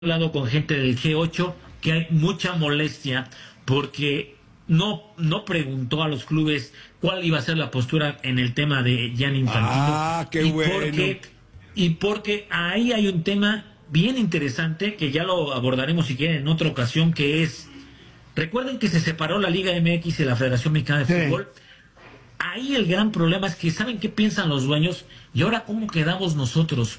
hablado con gente del G8 que hay mucha molestia porque no preguntó a los clubes cuál iba a ser la postura en el tema de Gianni Infantino. Ah, qué bueno. Porque ahí hay un tema bien interesante que ya lo abordaremos si quieren en otra ocasión, que es, recuerden que se separó la Liga MX y la Federación Mexicana de Fútbol. Ahí el gran problema es que saben qué piensan los dueños y ahora cómo quedamos nosotros.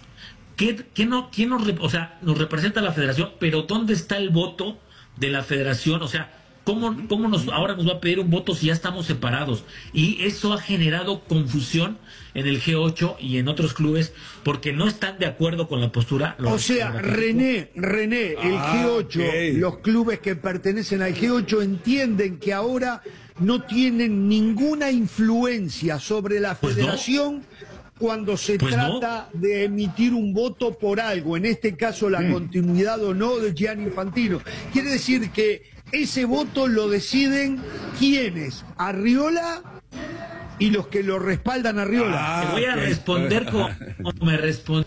O sea, nos representa la federación, pero ¿dónde está el voto de la federación? O sea, ¿cómo ahora nos va a pedir un voto si ya estamos separados? Y eso ha generado confusión en el G8 y en otros clubes porque no están de acuerdo con la postura. O sea, René, el G8, los clubes que pertenecen al G8 entienden que ahora no tienen ninguna influencia sobre la federación. Cuando se trata de emitir un voto por algo, en este caso la continuidad o no de Gianni Infantino. Quiere decir que ese voto lo deciden ¿quiénes? Arriola y los que lo respaldan a Arriola. Te voy a responder como me responde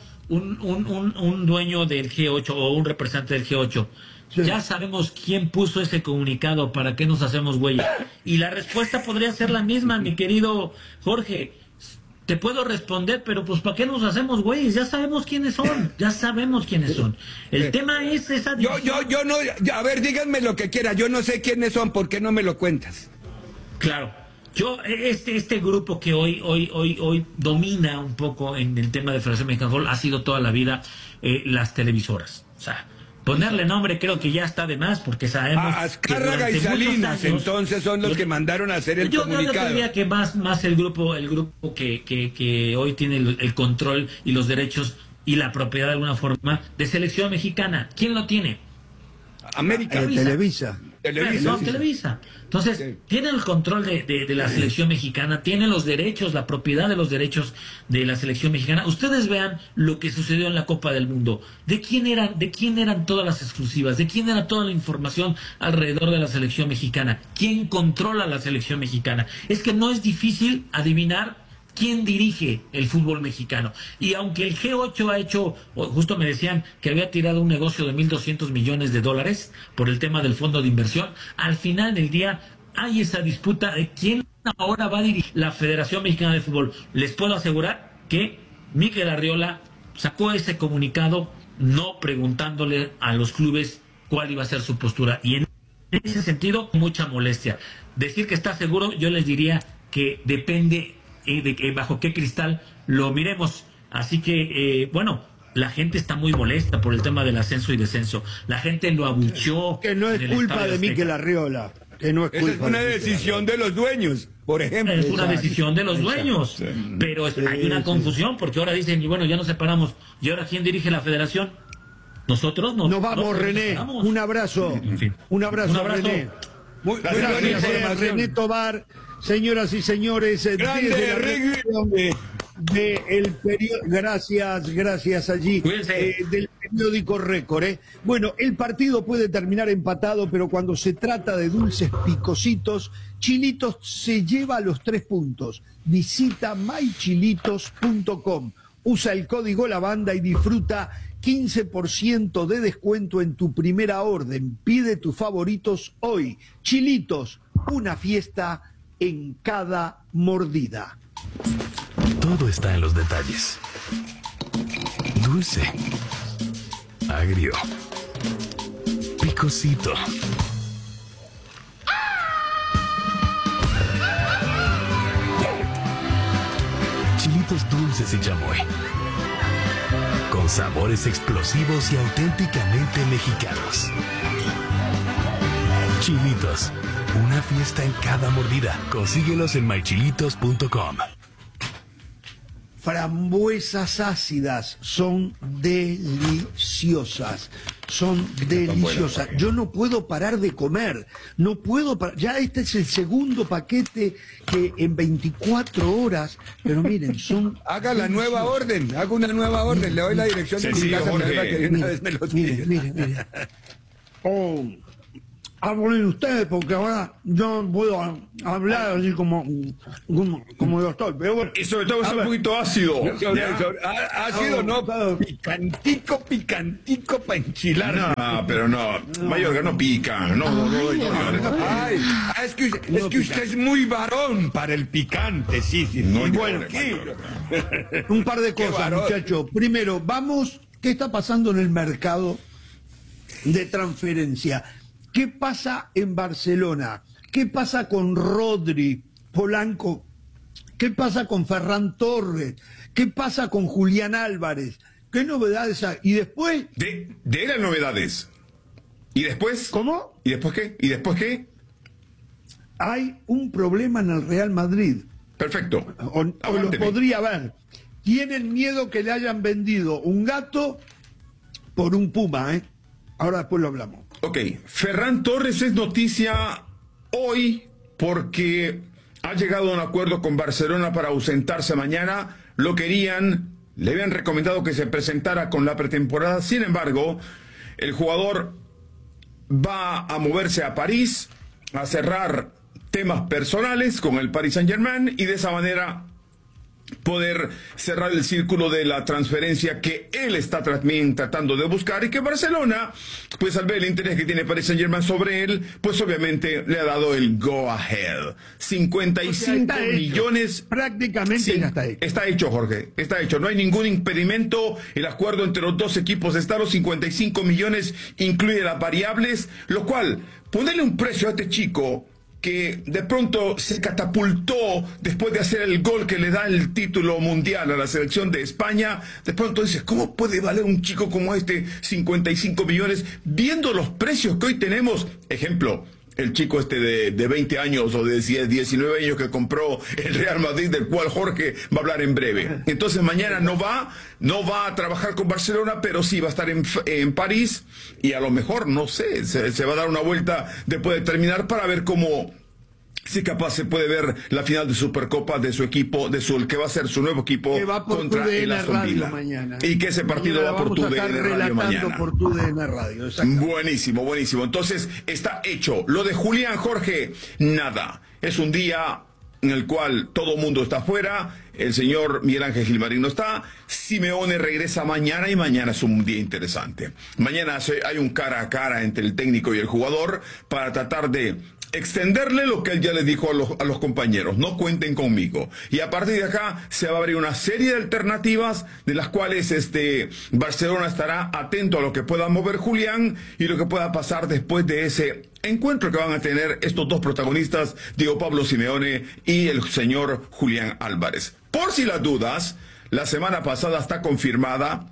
un dueño del G8 o un representante del G8. Sí. Ya sabemos quién puso ese comunicado, ¿para qué nos hacemos güey? Y la respuesta podría ser la misma, mi querido Jorge. Te puedo responder, pero pues ¿para qué nos hacemos güeyes? Ya sabemos quiénes son, El tema es esa división. Yo no, a ver, díganme lo que quiera, yo no sé quiénes son, ¿por qué no me lo cuentas? Claro, este grupo que hoy domina un poco en el tema de Federación Mexicana de Fútbol ha sido toda la vida las televisoras, o sea, ponerle nombre creo que ya está de más porque sabemos Azcárraga y Salinas años, entonces son los que mandaron a hacer el comunicado. Yo diría que más el grupo que hoy tiene el control y los derechos y la propiedad de alguna forma de Selección Mexicana. ¿Quién lo tiene? América. Televisa. Televisa. Entonces, tienen el control de la selección mexicana, tienen los derechos, la propiedad de los derechos de la selección mexicana. Ustedes vean lo que sucedió en la Copa del Mundo. ¿De quién eran todas las exclusivas? ¿De quién era toda la información alrededor de la selección mexicana? ¿Quién controla la selección mexicana? Es que no es difícil adivinar quién dirige el fútbol mexicano. Y aunque el G8 ha hecho, justo me decían que había tirado un negocio de $1,200 millones por el tema del fondo de inversión, al final del día hay esa disputa de quién ahora va a dirigir la Federación Mexicana de Fútbol. Les puedo asegurar que Mikel Arriola sacó ese comunicado no preguntándole a los clubes cuál iba a ser su postura. Y en ese sentido, mucha molestia. Decir que está seguro, yo les diría que depende de bajo qué cristal lo miremos. Así que, la gente está muy molesta por el tema del ascenso y descenso. La gente lo abuchó. Que no es culpa de Mikel Arriola. Que no es culpa. Esa es una decisión de los dueños, por ejemplo. Es una decisión de los dueños. Pero hay una confusión porque ahora dicen, y bueno, ya nos separamos. ¿Y ahora quién dirige la federación? Nosotros no. Nos vamos, René. Un abrazo. En fin. Un abrazo, René. Muy gracias, René Tobar. Señoras y señores, de el periódico, gracias allí, del periódico Récord. Bueno, el partido puede terminar empatado, pero cuando se trata de dulces picositos, Chilitos se lleva los 3 puntos. Visita mychilitos.com, usa el código La Banda y disfruta 15% de descuento en tu primera orden. Pide tus favoritos hoy. Chilitos, una fiesta en cada mordida. Todo está en los detalles. Dulce, agrio, picosito. Chilitos dulces y chamoy, con sabores explosivos y auténticamente mexicanos. Chilitos, una fiesta en cada mordida. Consíguelos en mychilitos.com. Frambuesas ácidas son deliciosas. Yo no puedo parar de comer. No puedo parar. Ya este es el segundo paquete que en 24 horas. Pero miren, son. Haga la nueva orden. Haga una nueva orden. Le doy la dirección de mi casa. Mire. hablen ustedes, porque ahora yo no puedo hablar así como yo estoy. Pero bueno, y sobre todo es un poquito ácido. Ácido no, picantico para enchilar. No, pero no. Mayorga no pica. No. Es que usted es muy varón para el picante, sí. No, bueno, un par de cosas, muchachos. Primero, ¿qué está pasando en el mercado de transferencia? ¿Qué pasa en Barcelona? ¿Qué pasa con Rodri, Polanco? ¿Qué pasa con Ferran Torres? ¿Qué pasa con Julián Álvarez? ¿Qué novedades hay? Y después... De las novedades. ¿Y después? ¿Cómo? ¿Y después qué? ¿Y después qué? Hay un problema en el Real Madrid. Perfecto. O lo podría haber. Tienen miedo que le hayan vendido un gato por un puma, ¿eh? Ahora después lo hablamos. Ok, Ferran Torres es noticia hoy porque ha llegado a un acuerdo con Barcelona para ausentarse mañana. Lo querían, le habían recomendado que se presentara con la pretemporada. Sin embargo, el jugador va a moverse a París, a cerrar temas personales con el Paris Saint-Germain y de esa manera poder cerrar el círculo de la transferencia que él está también tratando de buscar y que Barcelona, pues al ver el interés que tiene Paris Saint-Germain sobre él, pues obviamente le ha dado el go ahead. 55 millones. Prácticamente ya está hecho. Está hecho, Jorge, está hecho. No hay ningún impedimento. El acuerdo entre los dos equipos está. Los 55 millones incluye las variables, lo cual, ponerle un precio a este chico que de pronto se catapultó después de hacer el gol que le da el título mundial a la selección de España, de pronto dices, ¿cómo puede valer un chico como este 55 millones? Viendo los precios que hoy tenemos, ejemplo, el chico este de 20 años o de 19 años que compró el Real Madrid, del cual Jorge va a hablar en breve. Entonces mañana no va a trabajar con Barcelona, pero sí va a estar en París y a lo mejor, no sé, se va a dar una vuelta después de terminar para ver cómo, si capaz se puede ver la final de Supercopa de su equipo, el que va a ser su nuevo equipo contra el Aston Villa. Y que ese partido va por TUDN Radio mañana. Por TUDN Radio, buenísimo. Entonces está hecho. Lo de Julián, Jorge, nada. Es un día en el cual todo mundo está afuera. El señor Miguel Ángel Gilmarín no está. Simeone regresa mañana y mañana es un día interesante. Mañana hay un cara a cara entre el técnico y el jugador para tratar de extenderle lo que él ya le dijo a los compañeros, no cuenten conmigo. Y a partir de acá se va a abrir una serie de alternativas de las cuales Barcelona estará atento a lo que pueda mover Julián y lo que pueda pasar después de ese encuentro que van a tener estos dos protagonistas, Diego Pablo Simeone y el señor Julián Álvarez. Por si las dudas, la semana pasada está confirmada.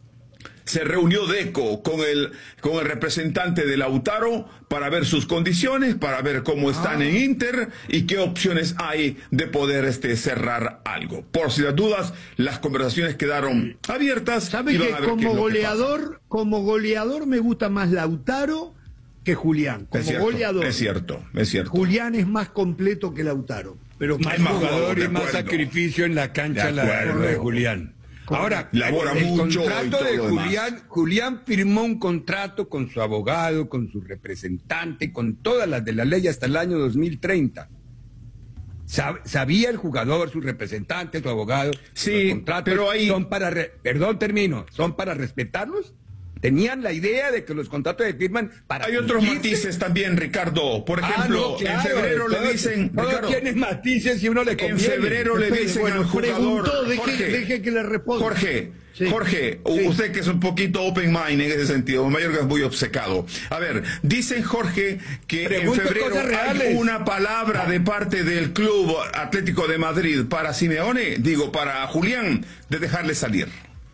Se reunió Deco con el representante de Lautaro para ver sus condiciones, para ver cómo están en Inter y qué opciones hay de poder cerrar algo. Por si las dudas, las conversaciones quedaron abiertas. ¿Sabe que como goleador me gusta más Lautaro que Julián? Goleador. Es cierto. Julián es más completo que Lautaro. Pero más jugador y más sacrificio en la cancha de Julián. Ahora, el contrato de Julián firmó un contrato con su abogado, con su representante, con todas las de la ley hasta el año 2030. ¿Sabía el jugador, su representante, su abogado? Sí, pero ahí... ¿Son para respetarlos? Tenían la idea de que los contratos se firman para... Hay otros matices también, Ricardo. Por ejemplo, en febrero le dicen... Ricardo, tiene matices y uno le conviene. En febrero le dicen al jugador... Deje que le responda. Jorge, usted que es un poquito open mind en ese sentido, Mayorga es muy obcecado. A ver, dicen, Jorge, que en febrero hay una palabra de parte del Club Atlético de Madrid para Simeone, para Julián, de dejarle salir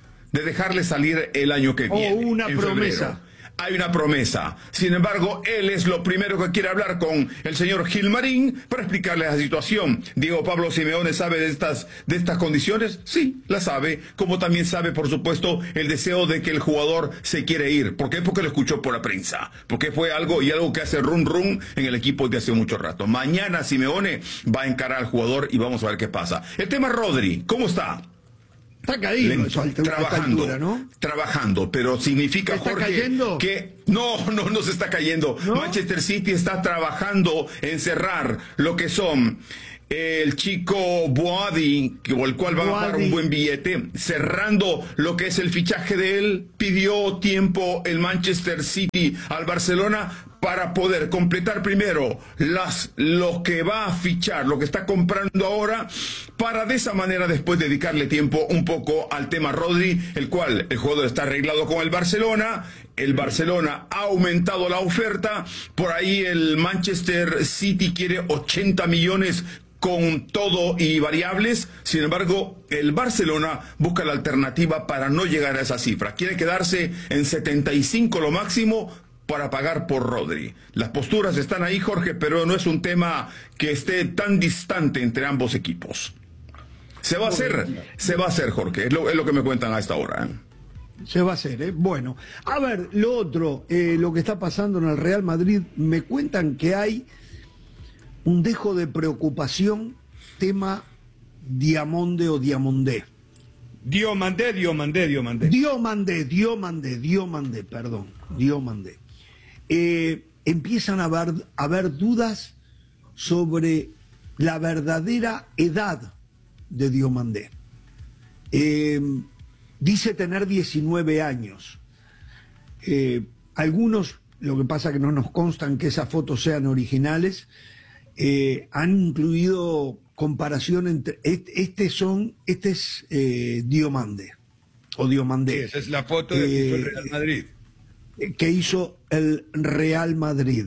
el año que viene. Una promesa. Hay una promesa. Sin embargo, él es lo primero que quiere hablar con el señor Gilmarín para explicarle la situación. Diego Pablo Simeone sabe de estas condiciones. Sí, la sabe. Como también sabe, por supuesto, el deseo de que el jugador se quiere ir. ¿Por qué? Porque lo escuchó por la prensa. Porque fue algo que hace run en el equipo de hace mucho rato. Mañana Simeone va a encarar al jugador y vamos a ver qué pasa. El tema Rodri, ¿cómo está? Está caído, trabajando, altura, ¿no? Trabajando, pero significa, Jorge, cayendo? que no se está cayendo. ¿No? Manchester City está trabajando en cerrar lo que son el chico Boadi, o el cual va a pagar un buen billete, cerrando lo que es el fichaje de él. Pidió tiempo el Manchester City al Barcelona para poder completar primero lo que va a fichar, lo que está comprando ahora, para de esa manera después dedicarle tiempo un poco al tema Rodri, el cual el jugador está arreglado con el Barcelona ha aumentado la oferta, por ahí el Manchester City quiere 80 millones con todo y variables. Sin embargo, el Barcelona busca la alternativa para no llegar a esa cifra, quiere quedarse en 75 lo máximo, para pagar por Rodri. Las posturas están ahí, Jorge, pero no es un tema que esté tan distante entre ambos equipos. Se va a hacer, Jorge, es lo que me cuentan a esta hora. Se va a hacer, ¿eh? Bueno, a ver, lo otro, lo que está pasando en el Real Madrid, me cuentan que hay un dejo de preocupación, tema Diamandé o Diamandé. Diomandé. Empiezan a haber dudas sobre la verdadera edad de Diomandé. Dice tener 19 años. Algunos, lo que pasa que no nos constan que esas fotos sean originales, han incluido comparación entre... Este es Diomandé, o Diomandé. Sí, esa es la foto de que hizo el Real Madrid. Que hizo el Real Madrid.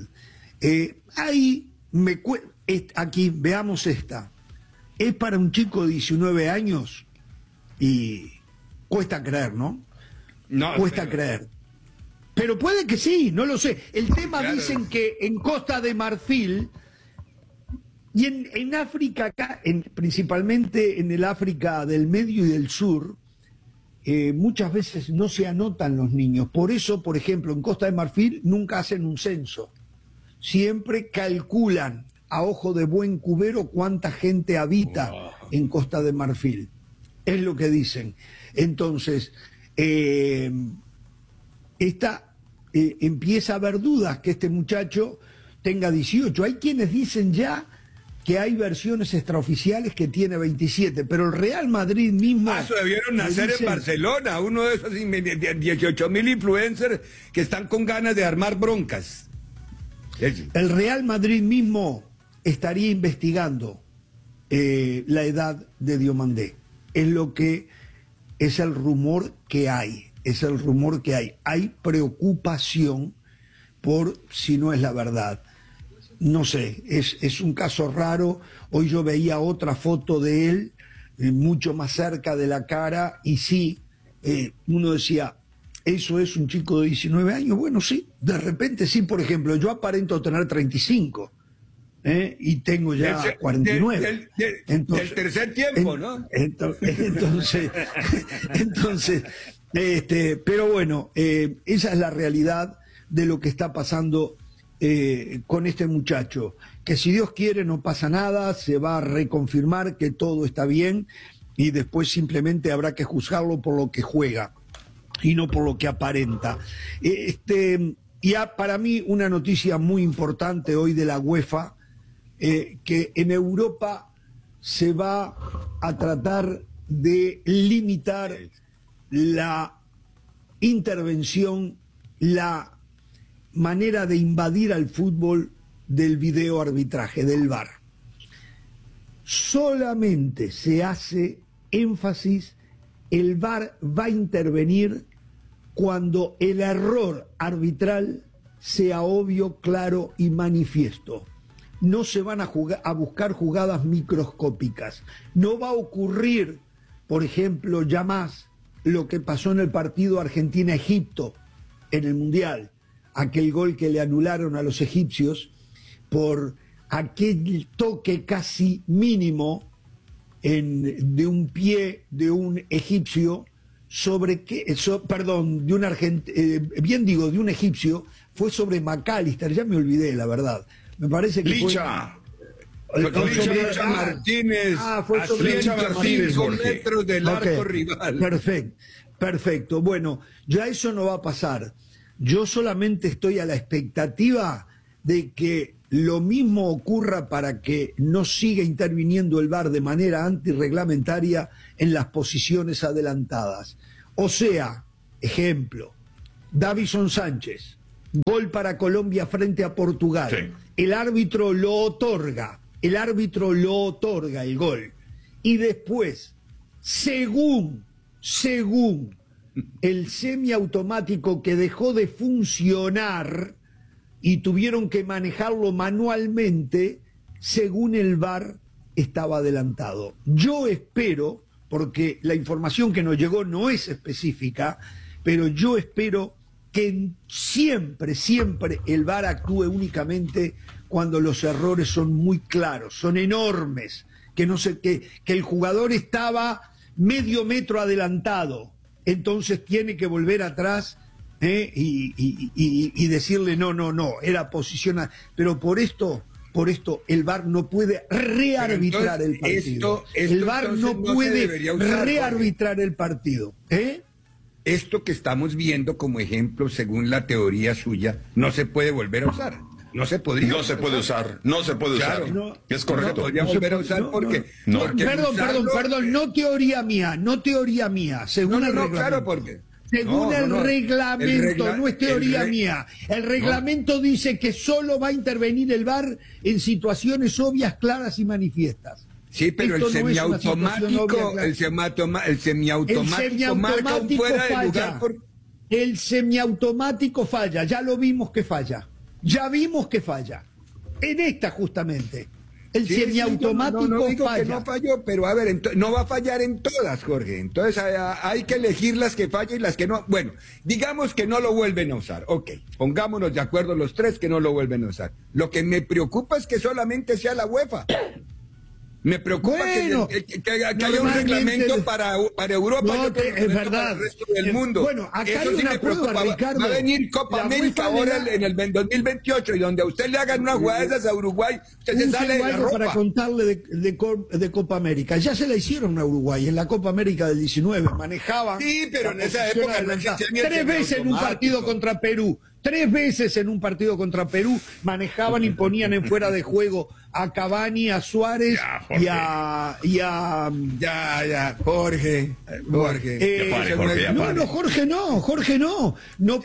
Aquí, veamos esta. Es para un chico de 19 años y cuesta creer, ¿no? Cuesta creer. Pero puede que sí, no lo sé. El tema, claro, dicen que en Costa de Marfil y en África, acá, principalmente en el África del Medio y del Sur, muchas veces no se anotan los niños. Por eso, por ejemplo, en Costa de Marfil nunca hacen un censo. Siempre calculan a ojo de buen cubero cuánta gente habita en Costa de Marfil. Es lo que dicen. Entonces, empieza a haber dudas que este muchacho tenga 18. Hay quienes dicen ya que hay versiones extraoficiales que tiene 27, pero el Real Madrid mismo... Eso debieron nacer en Barcelona, uno de esos 18.000 influencers que están con ganas de armar broncas. El Real Madrid mismo estaría investigando la edad de Diomandé. Es lo que es el rumor que hay. Hay preocupación por si no es la verdad. No sé, es un caso raro. Hoy yo veía otra foto de él, mucho más cerca de la cara, y sí, uno decía, ¿eso es un chico de 19 años? Bueno, sí, de repente sí. Por ejemplo, yo aparento tener 35, y tengo ya 49. Entonces, del tercer tiempo, ¿no? Entonces, pero bueno, esa es la realidad de lo que está pasando con este muchacho, que si Dios quiere no pasa nada, se va a reconfirmar que todo está bien y después simplemente habrá que juzgarlo por lo que juega y no por lo que aparenta. Para mí una noticia muy importante hoy de la UEFA, que en Europa se va a tratar de limitar la intervención, la manera de invadir al fútbol del video arbitraje, del VAR. Solamente se hace énfasis, el VAR va a intervenir cuando el error arbitral sea obvio, claro y manifiesto. No se van a buscar jugadas microscópicas. No va a ocurrir, por ejemplo, ya más lo que pasó en el partido Argentina-Egipto en el Mundial, aquel gol que le anularon a los egipcios por aquel toque casi mínimo de un pie de un egipcio de un egipcio, fue sobre McAllister, ya me olvidé la verdad. Me parece que Licha. Flecha Martínez, fue sobre Flecha Martínez, con Jorge. metros del arco rival. Perfecto. Bueno, ya eso no va a pasar. Yo solamente estoy a la expectativa de que lo mismo ocurra para que no siga interviniendo el VAR de manera antirreglamentaria en las posiciones adelantadas. O sea, ejemplo, Davison Sánchez, gol para Colombia frente a Portugal. Sí. El árbitro lo otorga el gol. Y después, según el semiautomático que dejó de funcionar y tuvieron que manejarlo manualmente, según el VAR estaba adelantado. Yo espero, porque la información que nos llegó no es específica, pero yo espero que siempre el VAR actúe únicamente cuando los errores son muy claros, son enormes, que el jugador estaba medio metro adelantado, entonces tiene que volver atrás y decirle no, era posicionar. Pero por esto el VAR no puede rearbitrar el partido. El VAR no puede rearbitrar el partido. Esto que estamos viendo como ejemplo, según la teoría suya, no se puede volver a usar. No se podría. No se puede usar. Claro, es correcto. No podría volver a usar porque. Perdón, no teoría mía, según el reglamento. Claro, porque. Según el reglamento, no es teoría mía. El reglamento dice que solo va a intervenir el VAR en situaciones obvias, claras y manifiestas. Sí, pero el semiautomático marca un fuera de lugar. El semiautomático falla, ya lo vimos que falla. En esta justamente. El semiautomático falla. Que no falló, pero a ver, no va a fallar en todas, Jorge. Entonces hay que elegir las que fallan y las que no. Bueno, digamos que no lo vuelven a usar. Ok, pongámonos de acuerdo los tres que no lo vuelven a usar. Lo que me preocupa es que solamente sea la UEFA. Me preocupa que haya un reglamento para Europa, es verdad, para el resto del mundo. Bueno, acá eso hay sí una me preocupa. prueba, Ricardo. Va a venir Copa América ahora en el 2028 y donde a usted le hagan una jugada de esas a Uruguay, usted se sale de la ropa. Para contarle de Copa América. Ya se la hicieron a Uruguay en la Copa América del 19. Manejaban. Sí, pero en esa época no existía ni el 3 veces en un partido contra Perú. 3 veces en un partido contra Perú manejaban y ponían en fuera de juego a Cavani, a Suárez Jorge. Jorge no. No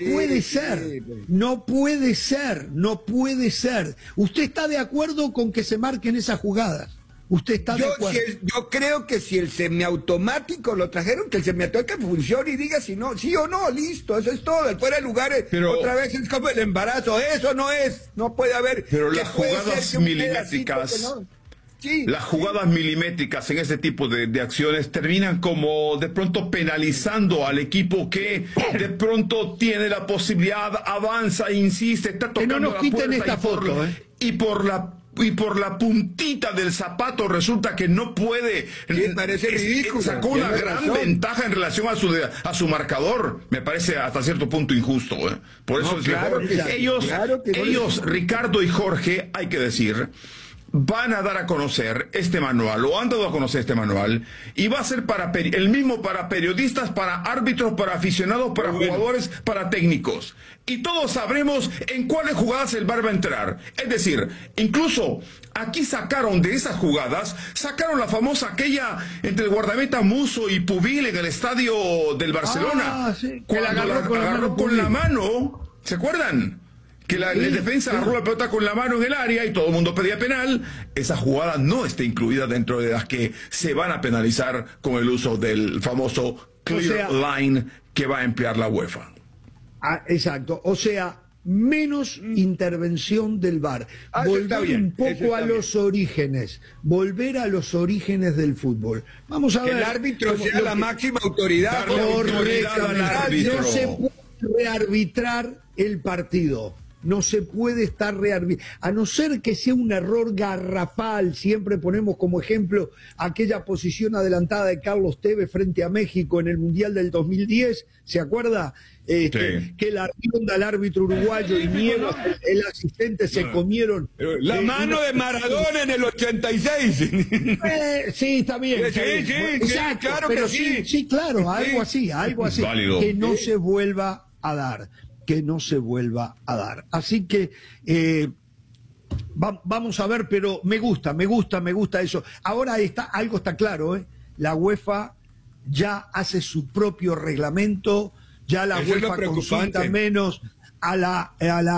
puede ser. ¿Usted está de acuerdo con que se marquen esas jugadas? ¿Usted está de acuerdo? Yo creo que si el semiautomático lo trajeron, que el semiautomático funcione y diga si no, sí o no, listo, eso es todo. El fuera de lugar, otra vez es como el embarazo, eso no puede haber. Pero las jugadas milimétricas, las jugadas milimétricas en ese tipo de acciones terminan como de pronto penalizando al equipo que de pronto tiene la posibilidad, avanza, insiste, está tocando que no nos quiten esta foto, y por la puntita del zapato resulta que no puede. Parece ridículo. Sacó una gran ventaja en relación a su marcador. Me parece hasta cierto punto injusto. Por eso ellos, Ricardo y Jorge, hay que decir, van a dar a conocer este manual, o han dado a conocer este manual, y va a ser el mismo para periodistas, para árbitros, para aficionados, para jugadores, para técnicos. Y todos sabremos en cuáles jugadas el VAR va a entrar. Es decir, incluso aquí sacaron de esas jugadas, sacaron la famosa aquella entre el guardameta Musso y Pubil en el estadio del Barcelona. Cuando la agarró con la mano, ¿se acuerdan? Que la defensa agarró la pelota con la mano en el área y todo el mundo pedía penal. Esa jugada no está incluida dentro de las que se van a penalizar con el uso del famoso clear line que va a emplear la UEFA. Exacto, o sea, menos intervención del VAR. Volver un poco a los orígenes, volver a los orígenes del fútbol. Vamos a ver. Que el árbitro sea la máxima autoridad. No se puede rearbitrar el partido. no se puede estar a no ser que sea un error garrafal. Siempre ponemos como ejemplo aquella posición adelantada de Carlos Tevez frente a México en el Mundial del 2010, ¿se acuerda? Sí. Que la ronda al árbitro uruguayo y Nievas, el asistente, se comieron. La mano de Maradona en el 86. Sí, está bien. Sí, claro que sí. Sí, claro, algo así. Válido. Que no se vuelva a dar. Así que vamos a ver, pero me gusta eso. Ahora algo está claro, la UEFA ya hace su propio reglamento, ya la UEFA consulta menos a la